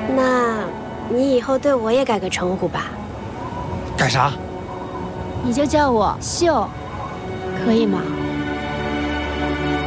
那，你以后对我也改个称呼吧。 改啥？ 你就叫我秀，可以吗？